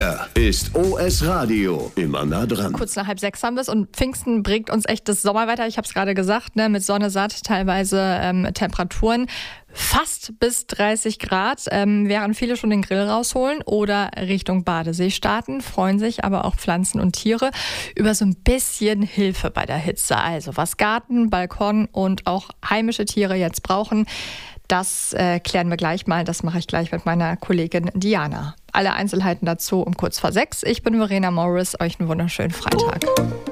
Er ist OS Radio. Immer nah dran. Kurz nach 5:30 haben wir es und Pfingsten bringt uns echt das Sommerwetter. Ich habe es gerade gesagt, ne, mit Sonne satt, teilweise Temperaturen fast bis 30 Grad. Während viele schon den Grill rausholen oder Richtung Badesee starten, freuen sich aber auch Pflanzen und Tiere über so ein bisschen Hilfe bei der Hitze. Also was Garten, Balkon und auch heimische Tiere jetzt brauchen, das klären wir gleich mal. Das mache ich gleich mit meiner Kollegin Diana. Alle Einzelheiten dazu um kurz vor 6. Ich bin Verena Morris. Euch einen wunderschönen Freitag.